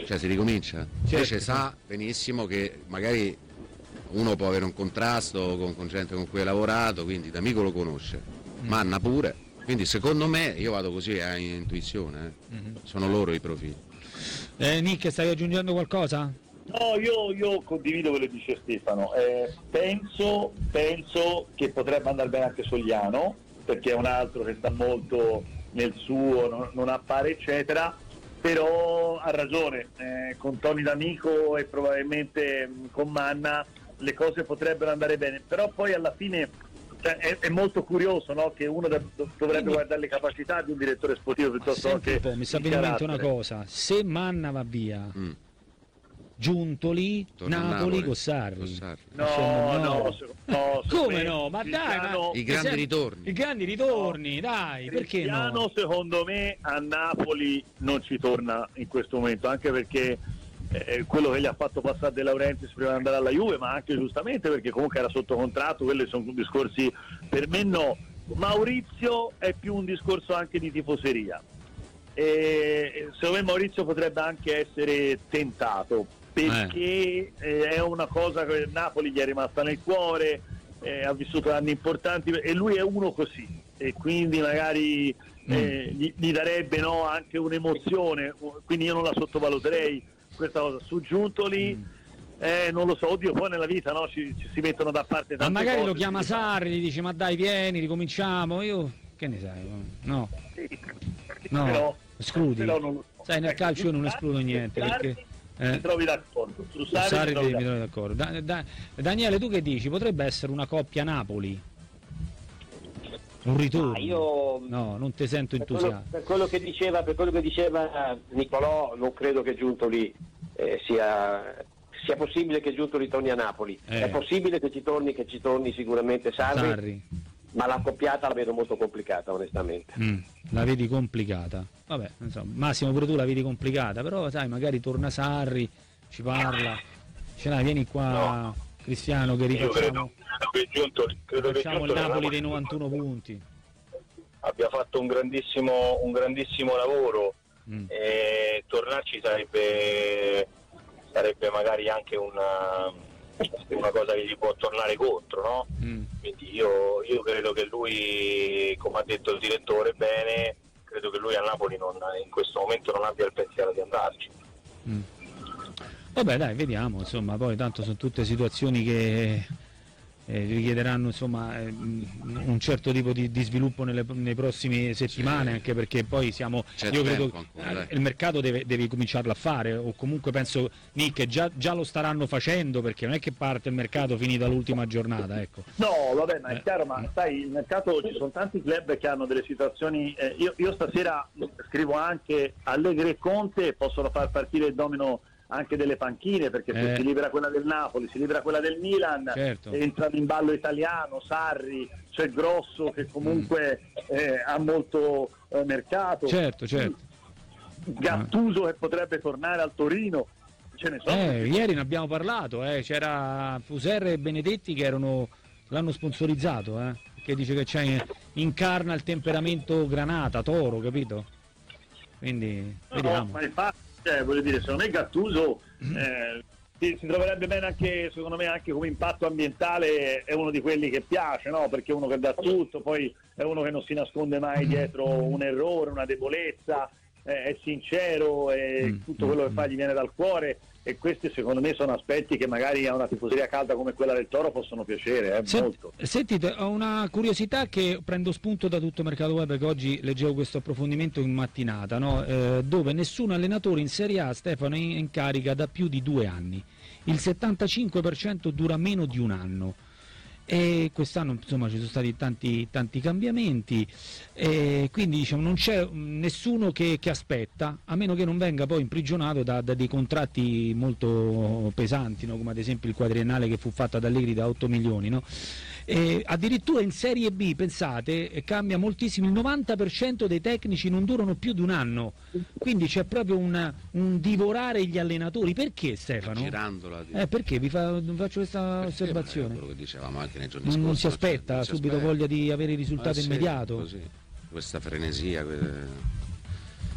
cioè si ricomincia. Invece sa benissimo che magari uno può avere un contrasto con gente con cui hai lavorato, quindi d'amico lo conosce, Manna pure, quindi secondo me, io vado così a intuizione, sono loro i profili. Nick, stai aggiungendo qualcosa? No, io condivido quello che dice Stefano, penso che potrebbe andare bene anche Sogliano, perché è un altro che sta molto nel suo, non appare eccetera, però ha ragione, con Tony D'Amico e probabilmente con Manna le cose potrebbero andare bene, però poi alla fine è molto curioso, no? Che uno dovrebbe guardare le capacità di un direttore sportivo piuttosto che mi sta venendo in mente una cosa, se Manna va via Giuntoli, Napoli con Sarri. No, come no? Ma dai, i grandi ritorni, dai, perché no? Secondo me a Napoli non ci torna in questo momento, anche perché quello che gli ha fatto passare De Laurentiis prima di andare alla Juve, ma anche giustamente perché comunque era sotto contratto, quelli sono discorsi, per me no. Maurizio è più un discorso anche di tifoseria, e secondo me Maurizio potrebbe anche essere tentato, perché è una cosa che Napoli gli è rimasta nel cuore, ha vissuto anni importanti e lui è uno così, e quindi magari gli darebbe, no, anche un'emozione, quindi io non la sottovaluterei questa cosa. Su Giuntoli non lo so, oddio, poi nella vita, no, ci si mettono da parte tante ma magari cose, lo chiama Sarri, gli dice ma dai vieni, ricominciamo, io che ne sai, no, però, escludi, però non lo so. Sai, nel calcio io non escludo niente, perché mi trovi d'accordo su Sarri mi trovi d'accordo. Daniele, tu che dici? Potrebbe essere una coppia Napoli? Un ritorno? No, non ti sento entusiasta. Per quello che diceva Nicolò, non credo che Giuntoli sia possibile che Giuntoli torni a Napoli. È possibile che ci torni sicuramente Sarri, ma la coppiata la vedo molto complicata, onestamente. La vedi complicata? Vabbè, insomma, Massimo, pure tu la vedi complicata, però sai, magari torna Sarri, ci parla, ce l'hai, vieni qua, no. Cristiano, che rifacciamo, credo che il Napoli dei 91 punti. Abbia fatto un grandissimo lavoro, e tornarci sarebbe magari anche una cosa che gli può tornare contro, no? Quindi io credo che lui, come ha detto il direttore bene, credo che lui a Napoli in questo momento non abbia il pensiero di andarci. Vabbè, dai, vediamo, insomma, poi tanto sono tutte situazioni che richiederanno, insomma, un certo tipo di sviluppo nelle prossime settimane, anche perché poi io credo che il mercato deve cominciarlo a fare, o comunque penso, Nick, già lo staranno facendo, perché non è che parte il mercato finita l'ultima giornata, ecco. No, vabbè, ma è chiaro, ma sai, il mercato, ci sono tanti club che hanno delle situazioni, io stasera scrivo anche Allegri e Conte, possono far partire il domino anche delle panchine, perché se si libera quella del Napoli, si libera quella del Milan, entrano in ballo italiano, Sarri, c'è Grosso che comunque ha molto mercato, certo. Gattuso che potrebbe tornare al Torino, ce ne sono. Ieri ne abbiamo parlato, c'era Fuser e Benedetti che l'hanno sponsorizzato, che dice che incarna il temperamento Granata, Toro, capito? Quindi vediamo. Ma infatti, voglio dire, secondo me Gattuso si troverebbe bene anche, secondo me, anche come impatto ambientale, è uno di quelli che piace, no? Perché è uno che dà tutto, poi è uno che non si nasconde mai dietro un errore, una debolezza, è sincero, e tutto quello che fa gli viene dal cuore, e questi secondo me sono aspetti che magari a una tifoseria calda come quella del Toro possono piacere, molto. Sentite, ho una curiosità che prendo spunto da tutto Mercato Web, che oggi leggevo questo approfondimento in mattinata, no? Dove nessun allenatore in Serie A, Stefano, è in carica da più di 2 anni, il 75% dura meno di un anno. E quest'anno, insomma, ci sono stati tanti cambiamenti, e quindi, diciamo, non c'è nessuno che aspetta, a meno che non venga poi imprigionato da dei contratti molto pesanti, no? Come ad esempio il quadriennale che fu fatto ad Allegri da 8 milioni, no? E addirittura in Serie B, pensate, cambia moltissimo, il 90% dei tecnici non durano più di un anno, quindi c'è proprio un divorare gli allenatori. Perché, Stefano? Girandola, perché faccio questa osservazione? Quello che dicevamo anche nei giorni scorsi, non si aspetta subito voglia di avere il risultato immediato, così, questa frenesia,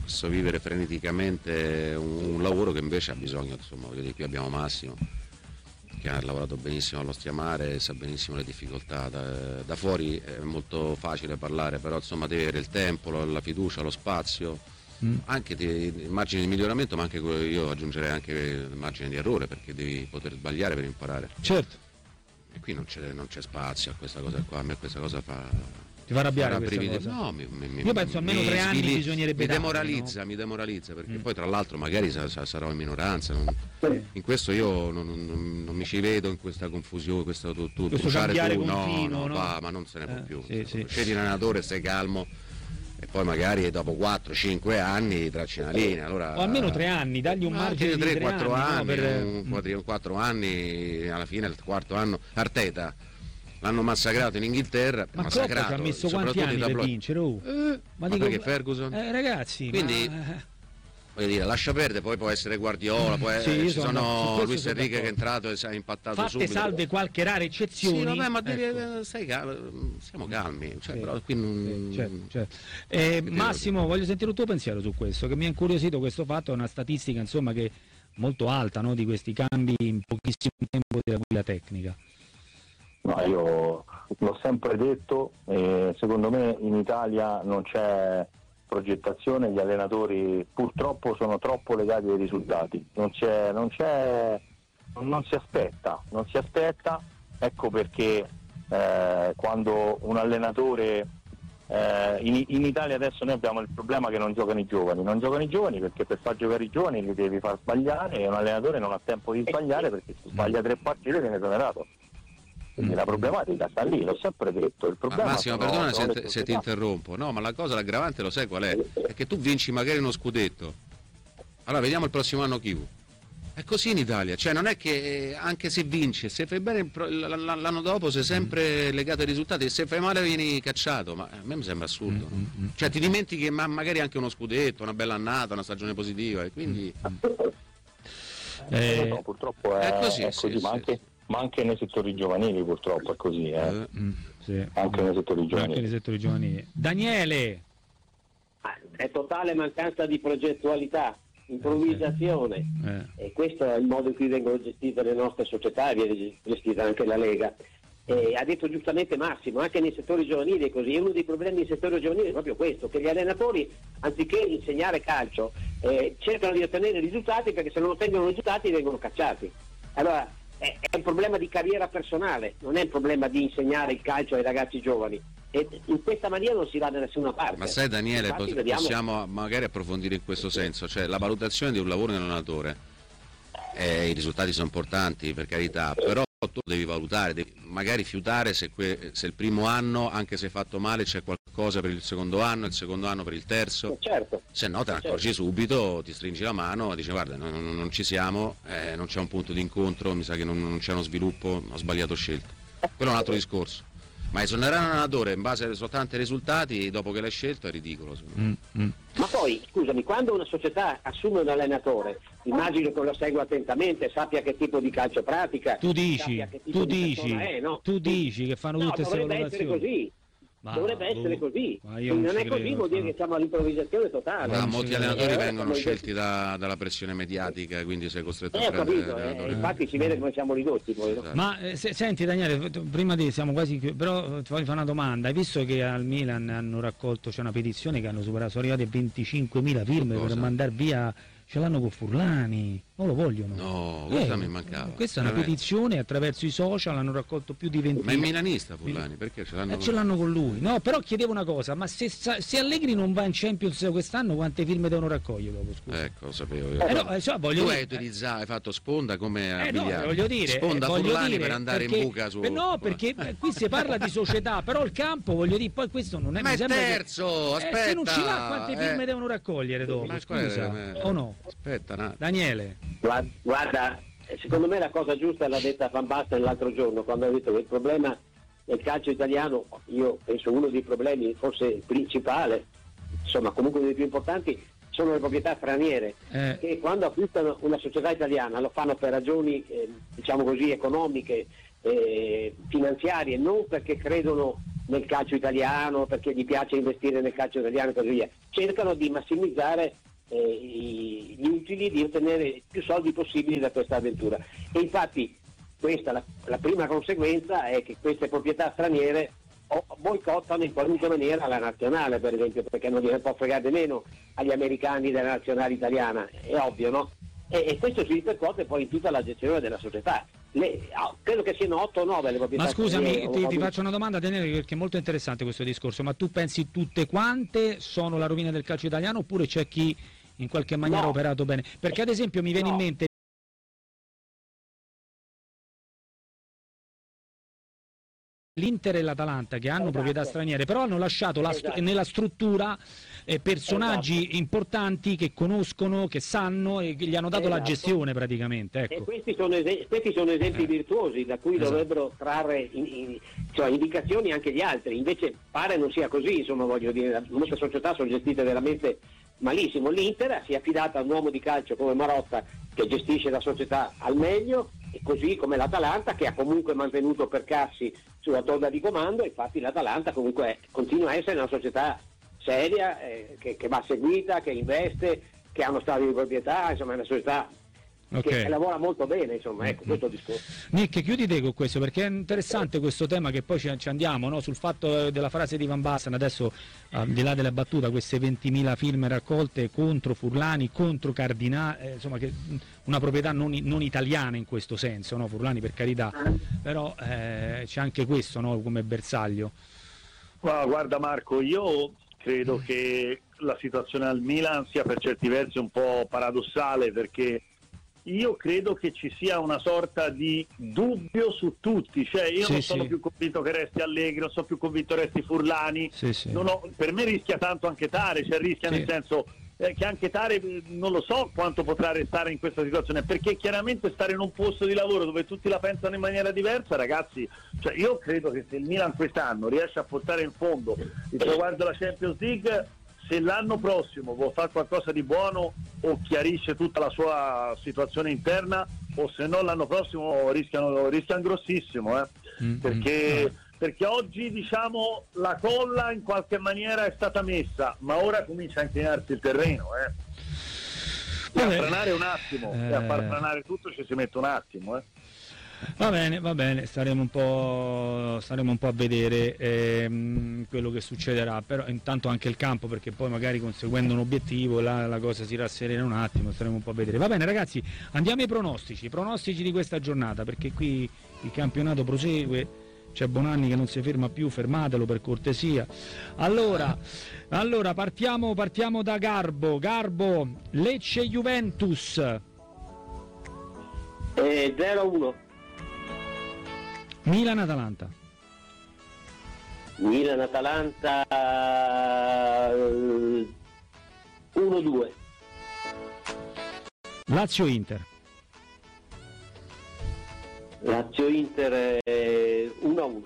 questo vivere freneticamente un lavoro che invece ha bisogno, insomma, voglio dire, qui abbiamo Massimo che ha lavorato benissimo all'Ostiamare, sa benissimo le difficoltà, da fuori è molto facile parlare, però insomma devi avere il tempo, la fiducia, lo spazio, anche margini di miglioramento, ma anche io aggiungerei anche margini di errore, perché devi poter sbagliare per imparare. Certo. E qui non c'è spazio a questa cosa qua, a me questa cosa ti fa arrabbiare questa cosa? No, io penso almeno 3 anni bisognerebbe mi demoralizza, perché poi tra l'altro magari sarò in minoranza, in questo io non mi ci vedo in questa confusione, questo cambiare continuo, ma non se ne può più. Scegli l'allenatore, stai calmo e poi magari dopo 4-5 anni tracci una linea, allora, o almeno 3 anni, dagli un margine di 3-4 anni, no, 4 anni, alla fine il quarto anno Arteta l'hanno massacrato in Inghilterra, ma Klopp ci ha messo quanti anni per vincere? Ma dico, perché Ferguson? Ragazzi, quindi voglio dire, lascia perdere, poi può essere Guardiola, ci sono Luis Enrique che è entrato e si è impattato fatte subito. Salve qualche rara eccezione. Sì, vabbè, ma siamo calmi, però qui non... certo. Massimo, voglio sentire il tuo pensiero su questo, che mi ha incuriosito questo fatto, è una statistica insomma che molto alta, no, di questi cambi in pochissimo tempo della guida tecnica. No, io l'ho sempre detto, secondo me in Italia non c'è progettazione, gli allenatori purtroppo sono troppo legati ai risultati, non si aspetta, ecco perché quando un allenatore in Italia adesso noi abbiamo il problema che non giocano i giovani perché per far giocare i giovani li devi far sbagliare e un allenatore non ha tempo di sbagliare perché se sbaglia 3 partite viene esonerato. Quindi la problematica sta lì, l'ho sempre detto. Il problema Massimo, perdona se ti interrompo, no, ma la cosa, l'aggravante lo sai qual è? È che tu vinci magari uno scudetto, allora vediamo il prossimo anno chi. È così in Italia, cioè non è che anche se vinci, se fai bene l'anno dopo sei sempre legato ai risultati, e se fai male vieni cacciato, ma a me mi sembra assurdo. Cioè ti dimentichi magari anche uno scudetto, una bella annata, una stagione positiva, e quindi... no, purtroppo è così, sì. Ma anche nei settori giovanili purtroppo è così, sì. Anche nei settori giovanili. Daniele! È totale mancanza di progettualità, improvvisazione, e questo è il modo in cui vengono gestite le nostre società e viene gestita anche la Lega. Ha detto giustamente Massimo, anche nei settori giovanili è così. Uno dei problemi del settore giovanile è proprio questo, che gli allenatori, anziché insegnare calcio, cercano di ottenere risultati, perché se non ottengono risultati vengono cacciati. Allora è un problema di carriera personale, non è un problema di insegnare il calcio ai ragazzi giovani, e in questa maniera non si va da nessuna parte. Ma sai Daniele, possiamo magari approfondire in questo senso, cioè la valutazione di un lavoro di allenatore, i risultati sono importanti per carità, però tu devi valutare, devi magari fiutare se il primo anno, anche se hai fatto male, c'è qualcosa per il secondo anno, il secondo anno per il terzo, certo. Se no te ne accorgi subito, ti stringi la mano e dici guarda non ci siamo, non c'è un punto di incontro, mi sa che non c'è uno sviluppo, ho sbagliato scelta. Quello è un altro discorso. Ma esonerare un allenatore in base ai soltanto ai risultati dopo che l'hai scelto è ridicolo. Ma poi, scusami, quando una società assume un allenatore, immagino che lo segua attentamente, sappia che tipo di calcio pratica. Tu dici che fanno tutte queste valutazioni. Dovrebbe essere così. Non è così, vuol dire che siamo all'improvvisazione totale. Ma molti allenatori vengono scelti dalla pressione mediatica, quindi sei costretto a prendere. Infatti si vede come siamo ridotti poi. Ma senti Daniele, prima di siamo quasi però ti voglio fare una domanda. Hai visto che al Milan hanno raccolto, c'è una petizione che hanno superato, sono arrivate 25.000 firme per mandare via, ce l'hanno con Furlani, non lo vogliono. No, questa mi mancava. Questa è una petizione, attraverso i social hanno raccolto più di 20.000. Ma è milanista Furlani, perché ce l'hanno? Ce l'hanno con lui. No, però chiedevo una cosa, ma se Allegri non va in Champions quest'anno, quante firme devono raccogliere dopo? Scusa. Ecco, lo sapevo io. Voglio dire, hai fatto sponda come a biliardo. Voglio dire, sponda Furlani per andare in buca su. No, perché qui si parla di società, però il campo, voglio dire, poi questo non è. Ma è terzo, aspetta. Se non ci va, quante firme devono raccogliere dopo? Scusa, o no? Aspetta, no. Daniele. Guarda, secondo me la cosa giusta l'ha detta Van Basten l'altro giorno, quando ha detto che il problema del calcio italiano, io penso uno dei problemi, forse il principale, insomma comunque uno dei più importanti, sono le proprietà straniere, che quando acquistano una società italiana lo fanno per ragioni diciamo così economiche, finanziarie, non perché credono nel calcio italiano, perché gli piace investire nel calcio italiano e così via. Cercano di massimizzare gli utili, di ottenere più soldi possibili da questa avventura. E infatti questa, la prima conseguenza è che queste proprietà straniere boicottano in qualunque maniera la nazionale, per esempio, perché non gliene può fregare meno agli americani della nazionale italiana, è ovvio, no? E questo si ripercuote poi in tutta la gestione della società. Credo che siano 8 o 9 le proprietà. Ma scusami, ti faccio una domanda, Daniele, perché è molto interessante questo discorso, ma tu pensi tutte quante sono la rovina del calcio italiano, oppure c'è chi in qualche maniera ha operato bene? Perché ad esempio mi viene in mente l'Inter e l'Atalanta, che hanno proprietà straniere, però hanno lasciato nella struttura personaggi importanti che conoscono, che sanno e che gli hanno dato la gestione praticamente. Ecco. E questi sono esempi virtuosi da cui dovrebbero trarre indicazioni anche gli altri. Invece pare non sia così, insomma, voglio dire, molte società sono gestite veramente malissimo. L'Inter si è affidata a un uomo di calcio come Marotta, che gestisce la società al meglio, e così come l'Atalanta, che ha comunque mantenuto Percassi sulla torda di comando. Infatti l'Atalanta comunque continua a essere una società seria, che va seguita, che investe, che ha uno stadio di proprietà, insomma è una società che lavora molto bene, insomma, ecco questo discorso. Nick, chiudi te con questo, perché è interessante questo tema, che poi ci andiamo, no? Sul fatto della frase di Van Basten, adesso al di là della battuta, queste 20.000 firme raccolte contro Furlani, contro Cardinale, insomma, che una proprietà non italiana in questo senso, no? Furlani, per carità, però c'è anche questo, no? Come bersaglio. Guarda Marco, io credo che la situazione al Milan sia per certi versi un po' paradossale, perché io credo che ci sia una sorta di dubbio su tutti, cioè io non sono più convinto che resti Allegri, non sono più convinto resti Furlani, per me rischia tanto anche Tare, cioè rischia nel senso che anche Tare non lo so quanto potrà restare in questa situazione, perché chiaramente stare in un posto di lavoro dove tutti la pensano in maniera diversa, ragazzi, cioè io credo che se il Milan quest'anno riesce a portare in fondo il traguardo della Champions League, se l'anno prossimo vuol fare qualcosa di buono o chiarisce tutta la sua situazione interna, o se no l'anno prossimo rischiano grossissimo, perché oggi, diciamo, la colla in qualche maniera è stata messa, ma ora comincia a inclinarsi il terreno, e a franare un attimo, e a far franare tutto ci si mette un attimo, Va bene, staremo un po' a vedere quello che succederà, però intanto anche il campo, perché poi magari conseguendo un obiettivo la cosa si rasserena un attimo, staremo un po' a vedere. Va bene ragazzi, andiamo ai pronostici di questa giornata, perché qui il campionato prosegue, c'è Bonanni che non si ferma più, fermatelo per cortesia. Allora partiamo da Garbo, Lecce Juventus 0-1. Milan-Atalanta 1-2. Lazio-Inter 1-1.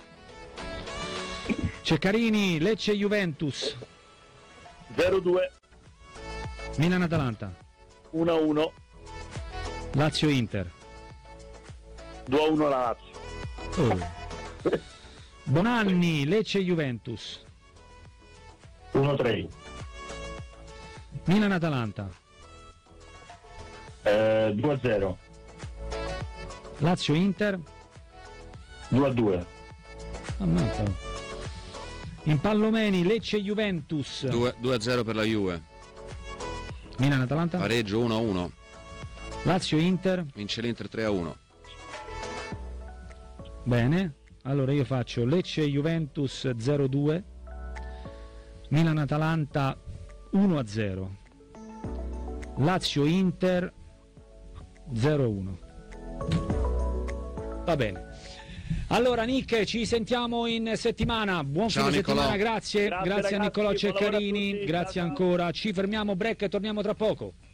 Ceccarini, Lecce-Juventus 0-2. Milan-Atalanta 1-1. Lazio-Inter 2-1 la Lazio. Bonanni, Lecce-Juventus 1-3. Milan-Atalanta 2-0. Lazio-Inter 2-2. Ammazza. Impallomeni, Lecce-Juventus 2-0 per la Juve. Milan-Atalanta Pareggio 1-1. Lazio-Inter Vince l'Inter 3-1. Bene, allora io faccio Lecce-Juventus 0-2, Milan-Atalanta 1-0, Lazio-Inter 0-1. Va bene. Allora Nick, ci sentiamo in settimana. Buon fine settimana, grazie a Niccolò Ceccarini, grazie ancora. Ci fermiamo, break e torniamo tra poco.